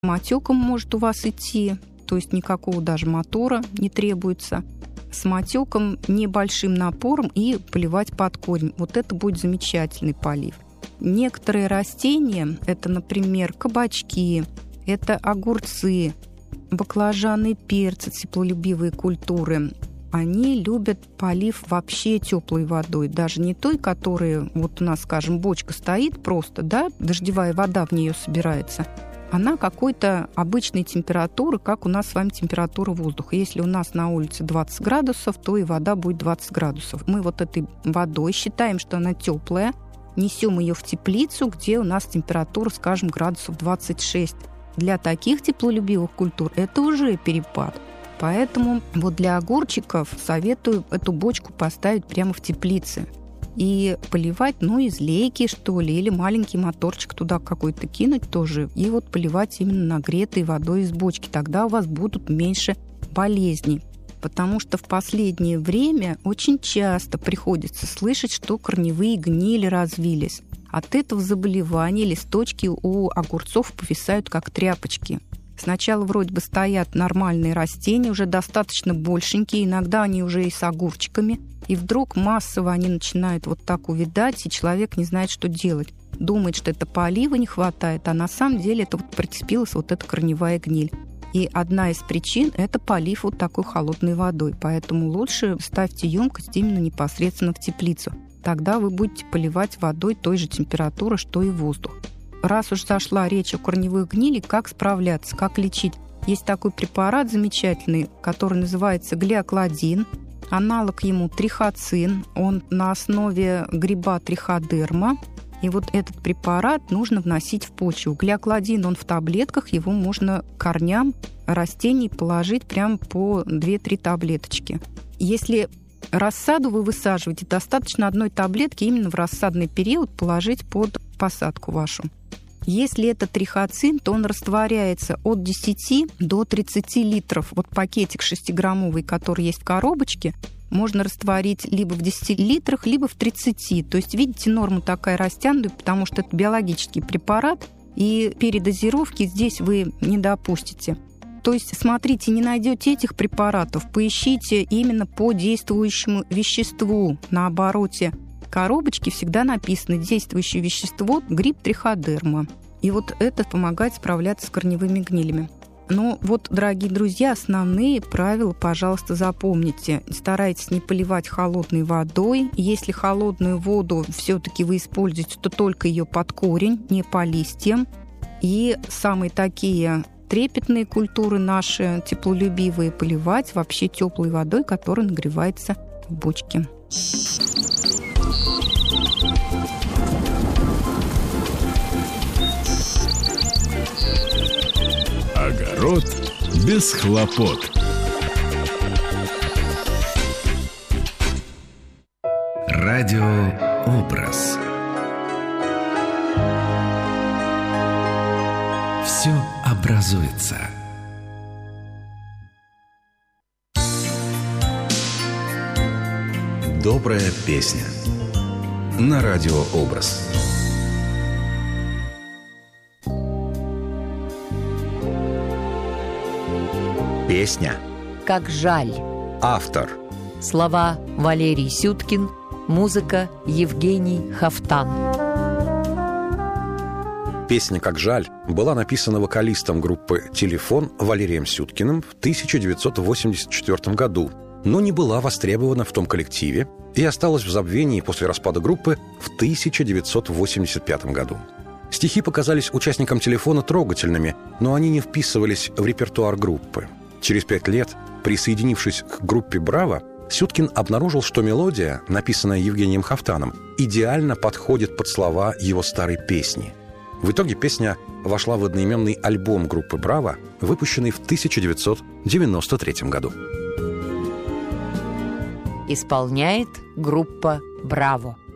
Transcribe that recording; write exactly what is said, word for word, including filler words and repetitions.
Матёком может у вас идти, то есть никакого даже мотора не требуется. С матёком, небольшим напором и поливать под корень. Вот это будет замечательный полив. Некоторые растения, это, например, кабачки, это огурцы, баклажаны, перцы, теплолюбивые культуры, они любят полив вообще теплой водой, даже не той, которая, вот у нас, скажем, бочка стоит просто, да, дождевая вода в нее собирается, она какой-то обычной температуры, как у нас с вами температура воздуха. Если у нас на улице двадцать градусов, то и вода будет двадцать градусов. Мы вот этой водой считаем, что она теплая, несем ее в теплицу, где у нас температура, скажем, градусов двадцать шесть. Для таких теплолюбивых культур это уже перепад. Поэтому вот для огурчиков советую эту бочку поставить прямо в теплице и поливать, ну, из лейки, что ли, или маленький моторчик туда какой-то кинуть тоже, и вот поливать именно нагретой водой из бочки. Тогда у вас будут меньше болезней. Потому что в последнее время очень часто приходится слышать, что корневые гнили развились. От этого заболевания листочки у огурцов повисают как тряпочки. Сначала вроде бы стоят нормальные растения, уже достаточно большенькие, иногда они уже и с огурчиками, и вдруг массово они начинают вот так увядать, и человек не знает, что делать. Думает, что это полива не хватает, а на самом деле это вот прицепилась вот эта корневая гниль. И одна из причин – это полив вот такой холодной водой. Поэтому лучше ставьте емкость именно непосредственно в теплицу. Тогда вы будете поливать водой той же температуры, что и воздух. Раз уж зашла речь о корневых гнилях, как справляться, как лечить? Есть такой препарат замечательный, который называется глиокладин. Аналог ему трихоцин. Он на основе гриба триходерма. И вот этот препарат нужно вносить в почву. Глиокладин, он в таблетках, его можно к корням растений положить прям по две-три таблеточки. Если рассаду вы высаживаете, достаточно одной таблетки именно в рассадный период положить под посадку вашу. Если это трихоцин, то он растворяется от десяти до тридцати литров. Вот пакетик шестиграммовый, который есть в коробочке, можно растворить либо в десяти литрах, либо в тридцати. То есть, видите, норма такая растянутая, потому что это биологический препарат, и передозировки здесь вы не допустите. То есть, смотрите, не найдете этих препаратов, поищите именно по действующему веществу. На обороте коробочки всегда написано действующее вещество гриб триходерма. И вот это помогает справляться с корневыми гнилями. Но вот, дорогие друзья, основные правила, пожалуйста, запомните. Старайтесь не поливать холодной водой. Если холодную воду все-таки вы используете, то только ее под корень, не по листьям. И самые такие трепетные культуры наши, теплолюбивые, поливать вообще теплой водой, которая нагревается в бочке. Огород без хлопот. Радиообраз. Все образуется. Добрая песня на Радиообраз. Песня «Как жаль». Автор Слова Валерий Сюткин. Музыка Евгений Хафтан. Песня «Как жаль» была написана вокалистом группы «Телефон» Валерием Сюткиным в тысяча девятьсот восемьдесят четвёртом году, но не была востребована в том коллективе и осталась в забвении после распада группы в тысяча девятьсот восемьдесят пятом году. Стихи показались участникам «Телефона» трогательными, но они не вписывались в репертуар группы. Через пять лет, присоединившись к группе «Браво», Сюткин обнаружил, что мелодия, написанная Евгением Хафтаном, идеально подходит под слова его старой песни. В итоге песня вошла в одноименный альбом группы «Браво», выпущенный в тысяча девятьсот девяносто третьем году. Исполняет группа «Браво».